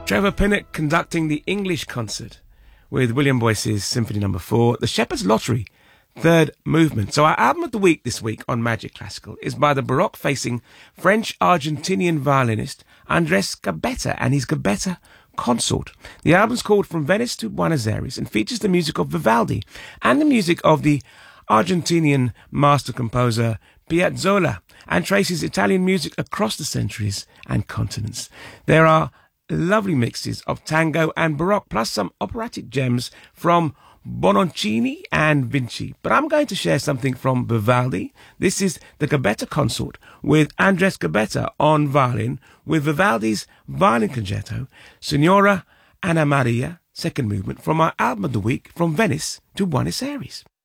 Trevor Pinnock conducting the English concert with William Boyce's Symphony No. 4, The Shepherd's Lottery, third movement. So our album of the week this week on Magic Classical is by the Baroque-facing French-Argentinian violinist Andres Gabetta and his Gabetta Consort. The album's called From Venice to Buenos Aires and features the music of Vivaldi and the music of the Argentinian master composer Piazzolla and traces Italian music across the centuries and continents. There are lovely mixes of tango and baroque, plus some operatic gems from Bononcini and Vinci. But I'm going to share something from Vivaldi. This is the Gabetta Consort with Andres Gabetta on violin, with Vivaldi's violin concerto, Signora Anna Maria, second movement, from our album of the week, From Venice to Buenos Aires.